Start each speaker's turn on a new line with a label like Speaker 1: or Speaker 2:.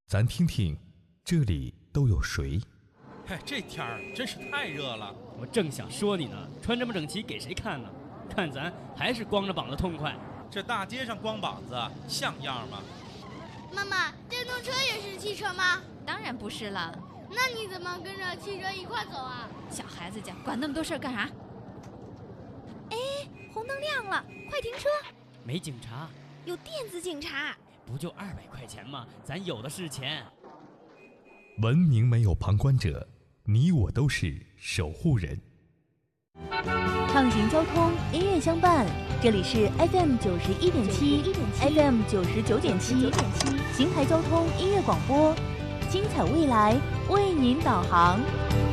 Speaker 1: 咱听听这里都有谁？
Speaker 2: 嘿，这天儿真是太热了。
Speaker 3: 我正想说你呢，穿这么整齐给谁看呢？看咱还是光着膀子痛快。
Speaker 2: 这大街上光膀子像样吗？
Speaker 4: 妈妈，电动车也是汽车吗？
Speaker 5: 当然不是了。
Speaker 4: 那你怎么跟着汽车一块走啊？
Speaker 5: 小孩子家管那么多事儿干啥？哎，红灯亮了，快停车！
Speaker 3: 没警察，
Speaker 5: 有电子警察。
Speaker 3: 不就200块钱吗？咱有的是钱。
Speaker 1: 文明没有旁观者，你我都是守护人。
Speaker 6: 畅行交通，音乐相伴，这里是 FM 91.7 FM 99.7邢台交通音乐广播，精彩未来为您导航。